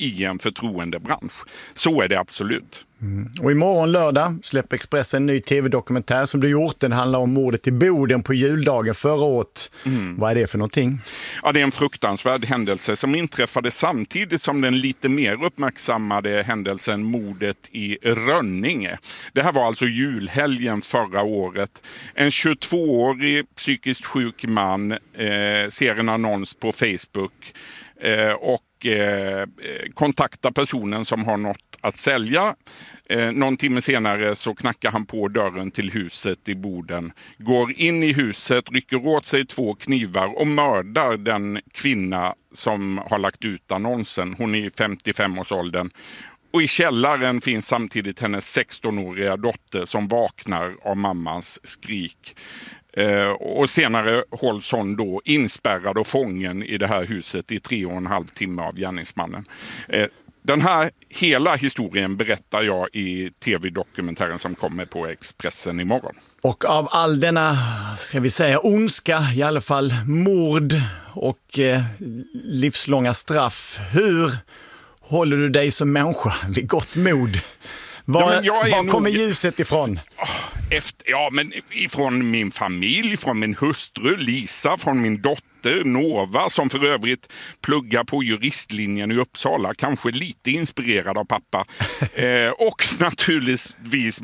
i en förtroendebransch. Så är det absolut. Och imorgon lördag släpper Expressen en ny tv-dokumentär som du gjort. Den handlar om mordet i Boden på juldagen förra året. Vad är det för någonting? Ja, det är en fruktansvärd händelse som inträffade samtidigt som den lite mer uppmärksammade händelsen mordet i Rönninge. Det här var alltså julhelgen förra året. En 22-årig psykiskt sjuk man ser en annons på Facebook och kontaktar personen som har något att sälja. Någon timme senare så knackar han på dörren till huset i Boden, går in i huset, rycker åt sig 2 knivar och mördar den kvinna som har lagt ut annonsen. Hon är i 55-årsåldern. Och i källaren finns samtidigt hennes 16-åriga dotter som vaknar av mammans skrik. Och senare hålls hon då inspärrad och fången i det här huset i 3,5 timmar av gärningsmannen. Den här hela historien berättar jag i tv-dokumentären som kommer på Expressen imorgon. Och av all denna, ska vi säga, ondska, i alla fall mord och livslånga straff, hur håller du dig som människa vid gott mod? Var kommer ljuset ifrån? Men ifrån min familj, från min hustru Lisa, från min dotter Nova som för övrigt pluggar på juristlinjen i Uppsala, kanske lite inspirerad av pappa. Och naturligtvis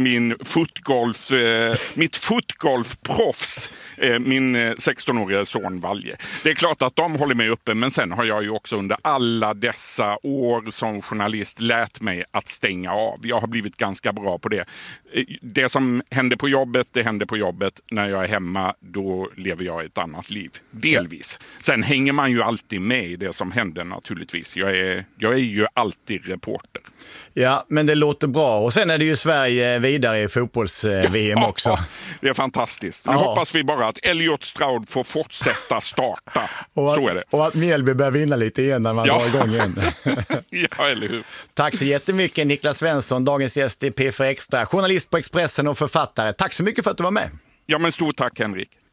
mitt fotgolfproffs, min 16-åriga son Valje. Det är klart att de håller mig uppe, men sen har jag ju också under alla dessa år som journalist lärt mig att stänga av. Jag har blivit ganska bra på det. Det som händer på jobbet, det händer på jobbet. När jag är hemma, då lever jag ett annat liv. Delvis. Sen hänger man ju alltid med i det som händer naturligtvis. Jag är ju alltid reporter. Ja, men det låter bra. Och sen är det ju Sverige vidare i fotbolls-VM också. Det är fantastiskt. Nu hoppas vi bara att Elliot Stroud får fortsätta starta. Så är det. Och att Mjällby börjar vinna lite igen när man drar igång igen. Ja, eller hur? Tack så jättemycket Niklas Svensson, dagens gäst i P4 Extra. Journalist på Expressen och författare. Tack så mycket för att du var med. Ja, men stort tack Henrik.